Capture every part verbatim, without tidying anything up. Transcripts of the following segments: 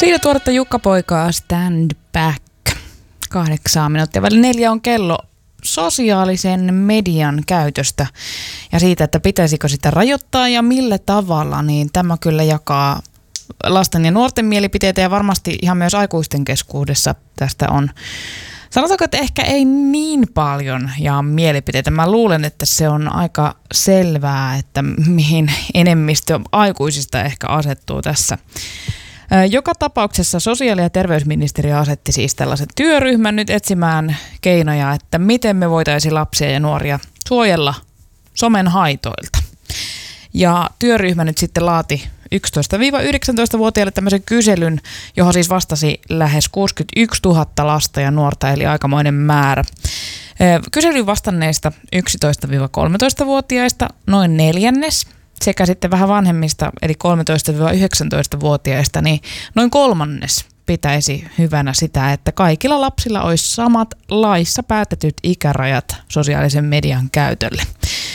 Siinä tuoretta Jukka-poikaa Stand Back. Kahdeksan minuuttia. Väli neljä on kello sosiaalisen median käytöstä ja siitä, että pitäisikö sitä rajoittaa ja millä tavalla, niin tämä kyllä jakaa lasten ja nuorten mielipiteitä ja varmasti ihan myös aikuisten keskuudessa tästä on. Sanotaanko, että ehkä ei niin paljon jaa mielipiteitä. Mä luulen, että se on aika selvää, että mihin enemmistö aikuisista ehkä asettuu tässä. Joka tapauksessa sosiaali- ja terveysministeriö asetti siis tällaisen työryhmän nyt etsimään keinoja, että miten me voitaisiin lapsia ja nuoria suojella somen haitoilta. Ja työryhmä nyt sitten laati yksitoista–yhdeksäntoista-vuotiaille tämmöisen kyselyn, johon siis vastasi lähes kuusikymmentäyksituhatta lasta ja nuorta, eli aikamoinen määrä. Kyselyyn vastanneista yksitoista–kolmetoista-vuotiaista noin neljännes, sekä sitten vähän vanhemmista, eli kolmetoista–yhdeksäntoista-vuotiaista, niin noin kolmannes pitäisi hyvänä sitä, että kaikilla lapsilla olisi samat laissa päätetyt ikärajat sosiaalisen median käytölle.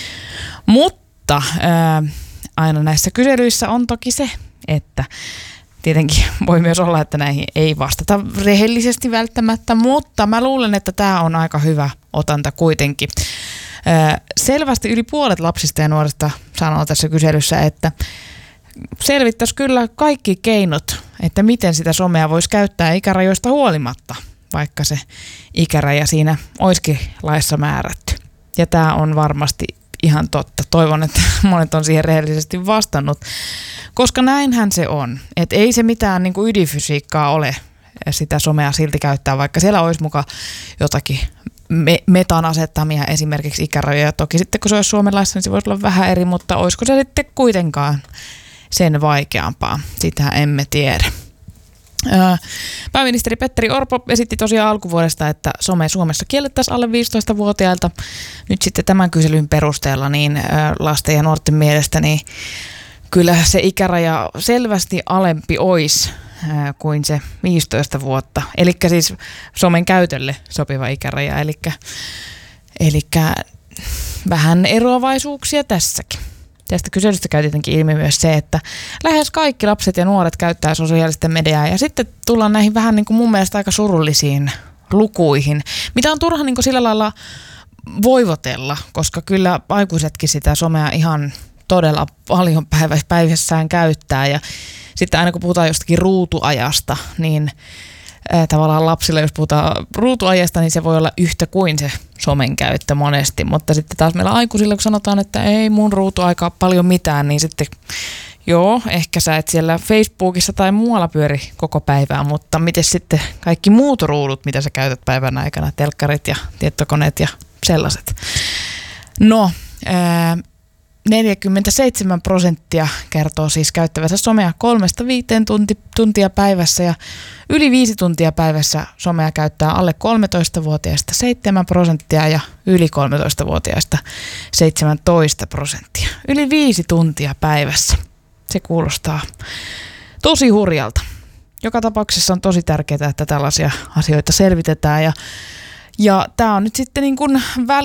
Mutta ää, aina näissä kyselyissä on toki se, että tietenkin voi myös olla, että näihin ei vastata rehellisesti välttämättä, mutta mä luulen, että tämä on aika hyvä otanta kuitenkin. Selvästi yli puolet lapsista ja nuorista sanoo tässä kyselyssä, että selvittäisi kyllä kaikki keinot, että miten sitä somea voisi käyttää ikärajoista huolimatta, vaikka se ikäraja siinä olisikin laissa määrätty. Ja tämä on varmasti ihan totta. Toivon, että monet on siihen rehellisesti vastannut, koska näinhän se on. Että ei se mitään niin kuin ydinfysiikkaa ole sitä somea silti käyttää, vaikka siellä olisi muka jotakin me- metan asettamia esimerkiksi ikärajoja. Toki sitten kun se olisi suomalaista, niin se voisi olla vähän eri, mutta olisiko se sitten kuitenkaan sen vaikeampaa? Sitä emme tiedä. Pääministeri Petteri Orpo esitti tosiaan alkuvuodesta, että some Suomessa kiellettäisiin alle viisitoista-vuotiailta. Nyt sitten tämän kyselyn perusteella niin lasten ja nuorten mielestä niin kyllä se ikäraja selvästi alempi olisi kuin se viisitoista vuotta. Eli siis somen käytölle sopiva ikäraja. Eli, eli vähän eroavaisuuksia tässäkin. Tästä kyselystä käy tietenkin ilmi myös se, että lähes kaikki lapset ja nuoret käyttää sosiaalista mediaa. Ja sitten tullaan näihin vähän niin kuin mun mielestä aika surullisiin lukuihin, mitä on turha niin kuin sillä lailla voivotella, koska kyllä aikuisetkin sitä somea ihan todella paljon päivässään käyttää. Ja sitten aina kun puhutaan jostakin ruutuajasta, niin äh, tavallaan lapsilla, jos puhutaan ruutuajasta, niin se voi olla yhtä kuin se somen käyttö monesti. Mutta sitten taas meillä aikuisilla, kun sanotaan, että ei mun ruutuaika ole paljon mitään, niin sitten joo, ehkä sä et siellä Facebookissa tai muualla pyöri koko päivää, mutta miten sitten kaikki muut ruudut, mitä sä käytät päivän aikana, telkkarit ja tietokoneet ja sellaiset. No, ää, neljäkymmentäseitsemän prosenttia kertoo siis käyttävänsä somea kolmesta viiteen tunti, tuntia päivässä ja yli viisi tuntia päivässä somea käyttää alle kolmetoistavuotiaista seitsemän prosenttia ja yli kolmetoistavuotiaista seitsemäntoista prosenttia. Yli viisi tuntia päivässä. Se kuulostaa tosi hurjalta. Joka tapauksessa on tosi tärkeää, että tällaisia asioita selvitetään ja, ja tämä on nyt sitten niin kuin väli